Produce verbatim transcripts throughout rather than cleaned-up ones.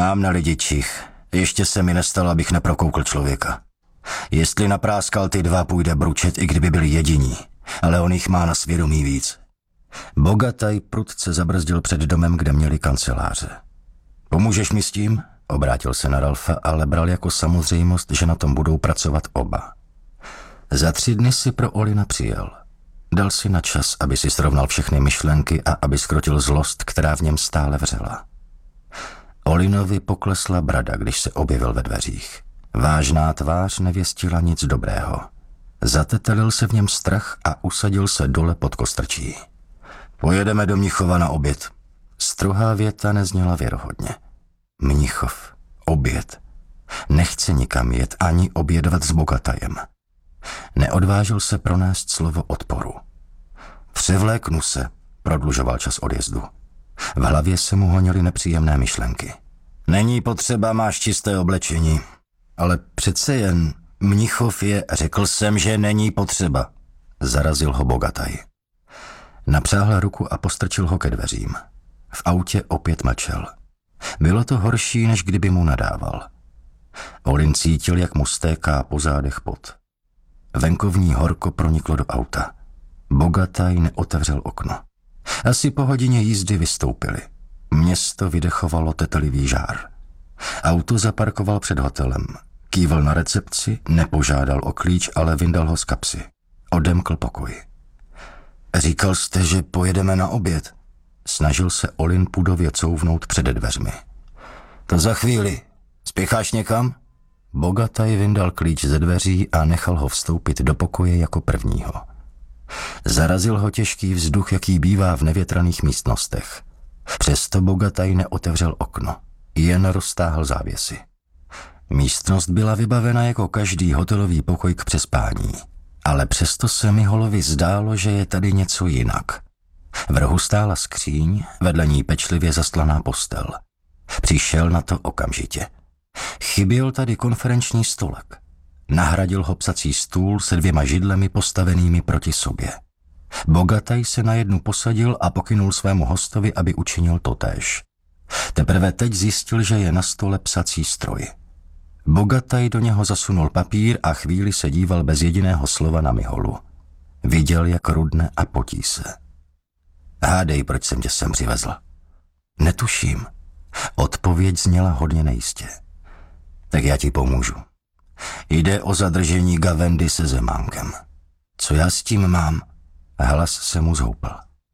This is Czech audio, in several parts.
Mám na lidi čich. Ještě se mi nestalo, abych neprokoukl člověka. Jestli napráskal ty dva, půjde bručet, i kdyby byli jediní. Ale on jich má na svědomí víc. Bogataj prudce zabrzdil před domem, kde měli kanceláře. Pomůžeš mi s tím? Obrátil se na Ralfa, ale bral jako samozřejmost, že na tom budou pracovat oba. Za tři dny si pro Olina přijel. Dal si na čas, aby si srovnal všechny myšlenky a aby skrotil zlost, která v něm stále vřela. Olinovi poklesla brada, když se objevil ve dveřích. Vážná tvář nevěstila nic dobrého. Zatetelil se v něm strach a usadil se dole pod kostrčí. Pojedeme do Mnichova na oběd. Strohá věta nezněla věrohodně. Mnichov, oběd. Nechce nikam jet ani obědvat s Bogatajem. Neodvážil se pronést slovo odporu. Převléknu se, prodlužoval čas odjezdu. V hlavě se mu honily nepříjemné myšlenky. Není potřeba, máš čisté oblečení. Ale přece jen Mnichov je, řekl jsem, že není potřeba. Zarazil ho Bogataj. Napřáhl ruku a postrčil ho ke dveřím. V autě opět mlčel. Bylo to horší, než kdyby mu nadával. Olin cítil, jak mu stéká po zádech pot. Venkovní horko proniklo do auta. Bogataj neotevřel okno. Asi po hodině jízdy vystoupili. Město vydechovalo tetelivý žár. Auto zaparkoval před hotelem. Kývl na recepci, nepožádal o klíč, ale vyndal ho z kapsy. Odemkl pokoj. Říkal jste, že pojedeme na oběd. Snažil se Olin pudově couvnout před dveřmi. To za chvíli. Spěcháš někam? Bogataj vyndal klíč ze dveří a nechal ho vstoupit do pokoje jako prvního. Zarazil ho těžký vzduch, jaký bývá v nevětraných místnostech. Přesto Bogataj neotevřel okno, jen roztáhl závěsy. Místnost byla vybavena jako každý hotelový pokoj k přespání, ale přesto se Miholovi zdálo, že je tady něco jinak. V rohu stála skříň, vedle ní pečlivě zastlaná postel. Přišel na to okamžitě. Chyběl tady konferenční stolek. Nahradil ho psací stůl se dvěma židlemi postavenými proti sobě. Bogataj se na jednu posadil a pokynul svému hostovi, aby učinil totéž. Teprve teď zjistil, že je na stole psací stroj. Bogataj do něho zasunul papír a chvíli se díval bez jediného slova na Miholu. Viděl, jak rudne a potí se. Hádej, proč jsem tě sem přivezl. Netuším. Odpověď zněla hodně nejistě. Tak já ti pomůžu. Jde o zadržení Gavendy se Zemánkem. Co já s tím mám? Hlas se mu zhoupl.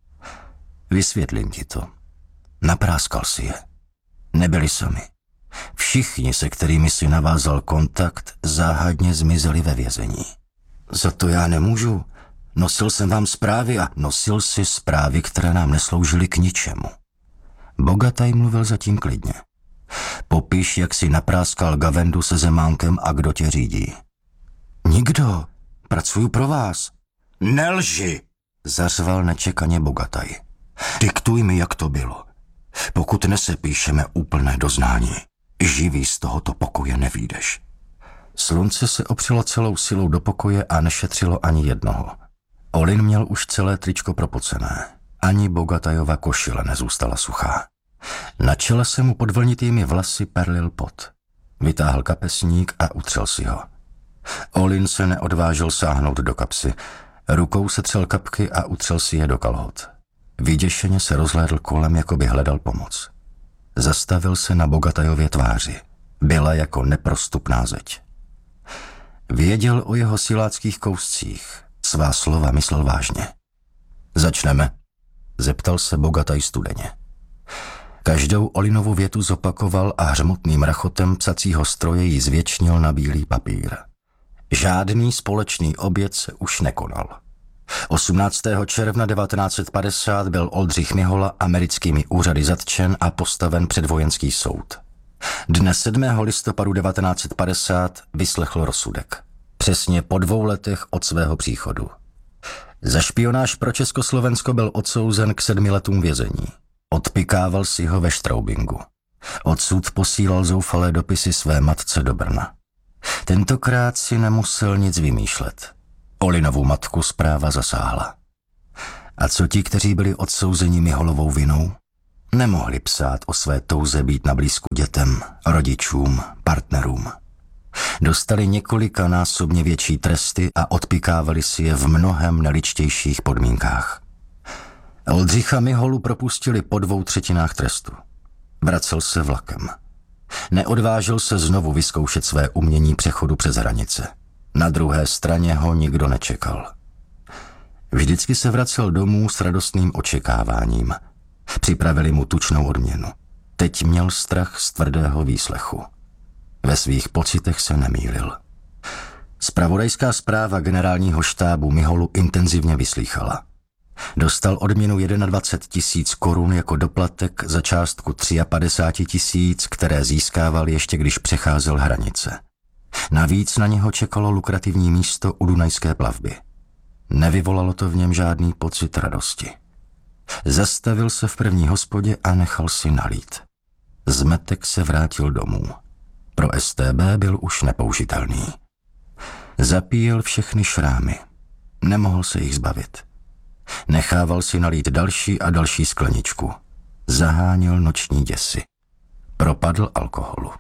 Vysvětlím ti to. Napráskal si je. Nebyli sami. Všichni, se kterými si navázal kontakt, záhadně zmizeli ve vězení. Za to já nemůžu. Nosil jsem vám zprávy a nosil si zprávy, které nám nesloužily k ničemu. Bogataj mluvil zatím klidně. Popiš, jak si napráskal Gavendu se Zemánkem a kdo tě řídí. Nikdo. Pracuju pro vás. Nelži, zařval nečekaně Bogataj. Diktuj mi, jak to bylo. Pokud nesepíšeme úplné doznání, živý z tohoto pokoje nevyjdeš. Slunce se opřelo celou silou do pokoje a nešetřilo ani jednoho. Olin měl už celé tričko propocené. Ani Bogatajova košile nezůstala suchá. Na čele se mu pod vlnitými vlasy perlil pot. Vytáhl kapesník a utřel si ho. Olin se neodvážil sáhnout do kapsy. Rukou setřel kapky a utřel si je do kalhot. Vyděšeně se rozhlédl kolem, jako by hledal pomoc. Zastavil se na Bogatajově tváři. Byla jako neprostupná zeď. Věděl o jeho siláckých kouscích. Svá slova myslel vážně. Začneme, zeptal se Bogataj studeně. Každou Olinovu větu zopakoval a hřmotným rachotem psacího stroje ji zvětšnil na bílý papír. Žádný společný oběd se už nekonal. osmnáctého června devatenáct set padesát byl Oldřich Mihola americkými úřady zatčen a postaven před vojenský soud. Dne sedmého listopadu devatenáct set padesát vyslechl rozsudek. Přesně po dvou letech od svého příchodu. Za špionáž pro Československo byl odsouzen k sedmi letům vězení. Odpikával si ho ve Straubingu. Odsud posílal zoufalé dopisy své matce do Brna. Tentokrát si nemusel nic vymýšlet. Olinovu matku zpráva zasáhla. A co ti, kteří byli odsouzeni Miholovou vinou? Nemohli psát o své touze být na blízku dětem, rodičům, partnerům. Dostali několikanásobně větší tresty a odpikávali si je v mnohem neličtějších podmínkách. Oldřicha Miholu propustili po dvou třetinách trestu. Vracel se vlakem. Neodvážil se znovu vyzkoušet své umění přechodu přes hranice. Na druhé straně ho nikdo nečekal. Vždycky se vracel domů s radostným očekáváním. Připravili mu tučnou odměnu. Teď měl strach z tvrdého výslechu. Ve svých pocitech se nemýlil. Zpravodajská zpráva generálního štábu Miholu intenzivně vyslýchala. Dostal odměnu dvacet jedna tisíc korun jako doplatek za částku padesát tři tisíc, které získával ještě když přecházel hranice. Navíc na něho čekalo lukrativní místo u Dunajské plavby. Nevyvolalo to v něm žádný pocit radosti. Zastavil se v první hospodě a nechal si nalít. Zmetek se vrátil domů. Pro S T B byl už nepoužitelný. Zapíjel všechny šrámy. Nemohl se jich zbavit. Nechával si nalít další a další skleničku. Zaháněl noční děsi. Propadl alkoholu.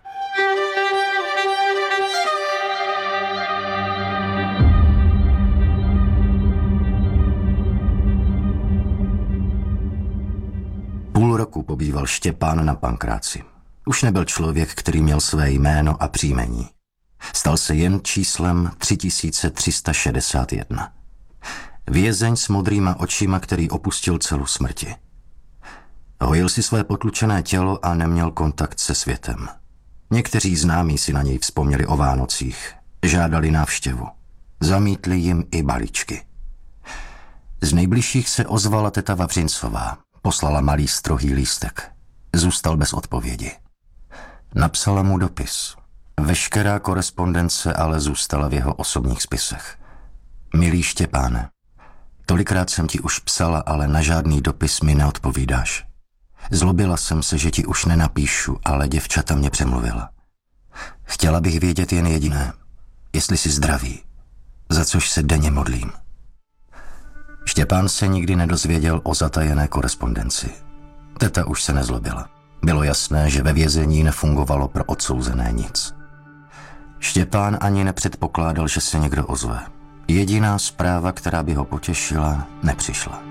Půl roku pobýval Štěpán na Pankráci. Už nebyl člověk, který měl své jméno a příjmení. Stal se jen číslem tři tisíce tři sta šedesát jedna. Vězeň s modrýma očima, který opustil celu smrti. Hojil si své potlučené tělo a neměl kontakt se světem. Někteří známí si na něj vzpomněli o Vánocích. Žádali návštěvu. Zamítli jim i balíčky. Z nejbližších se ozvala teta Vavřincová. Poslala malý strohý lístek. Zůstal bez odpovědi. Napsala mu dopis. Veškerá korespondence ale zůstala v jeho osobních spisech. Milý Štěpáne, tolikrát jsem ti už psala, ale na žádný dopis mi neodpovídáš. Zlobila jsem se, že ti už nenapíšu, ale děvčata mě přemluvila. Chtěla bych vědět jen jediné, jestli jsi zdravý, za což se denně modlím. Štěpán se nikdy nedozvěděl o zatajené korespondenci. Teta už se nezlobila. Bylo jasné, že ve vězení nefungovalo pro odsouzené nic. Štěpán ani nepředpokládal, že se někdo ozve. Jediná zpráva, která by ho potěšila, nepřišla.